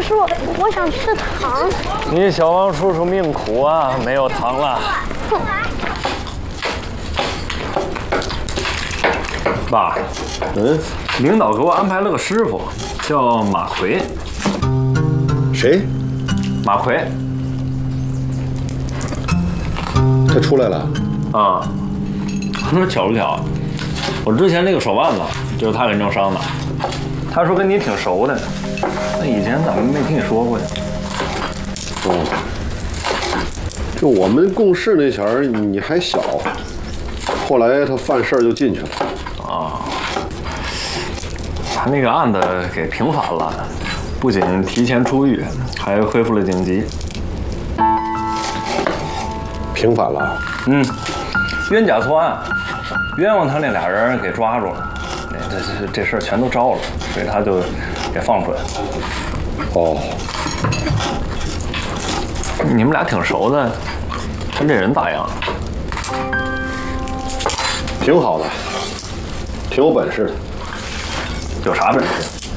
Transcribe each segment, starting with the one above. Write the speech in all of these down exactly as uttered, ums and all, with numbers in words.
是我，我想吃糖。 你小王叔叔命苦啊，没有糖了。爸， 嗯， 领导给我安排了个师傅，叫马奎。 谁？ 马奎。 他出来了。 啊，那巧不巧？我之前那个手腕子就是他给弄伤的。他说跟你挺熟的，那以前怎么没听你说过呀？ 哦，就我们共事那前儿你还小，后来他犯事儿就进去了。 啊，他那个案子给平反了，不仅提前出狱，还恢复了警籍。 平反了？ 嗯，冤假错案，冤枉他那俩人给抓住了，这这这事儿全都招了，所以他就给放出来了。 哦， 你们俩挺熟的，跟这人咋样？ 挺好的，挺有本事的。 有啥本事？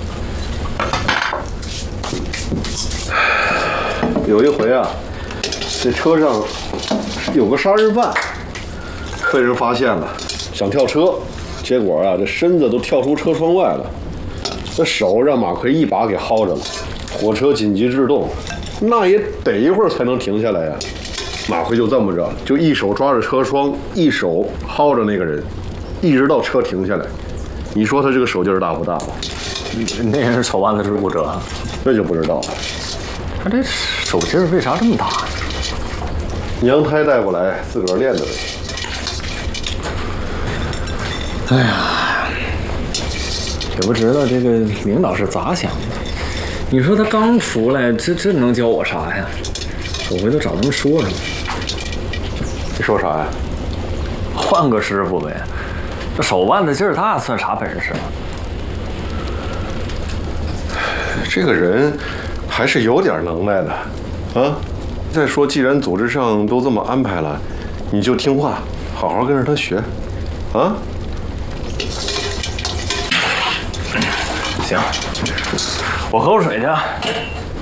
有一回啊，这车上有个杀人犯，被人发现了，想跳车，结果啊，这身子都跳出车窗外了，这手让马奎一把给薅着了，火车紧急制动，那也得一会儿才能停下来呀。马奎就这么着，就一手抓着车窗，一手薅着那个人，一直到车停下来。你说他这个手劲儿大不大吧？ 那人手腕子是骨折， 那就不知道了。 他这手劲儿为啥这么大？ 娘胎带过来，自个儿练的呗。 哎呀，也不知道这个领导是咋想的。你说他刚出来，这这能教我啥呀？我回头找他们说说。 你说啥呀？ 换个师傅呗。这手腕子劲儿大，算啥本事啊？ 这个人还是有点能耐的，啊！再说，既然组织上都这么安排了，你就听话，好好跟着他学，啊！ 行，我喝口水去。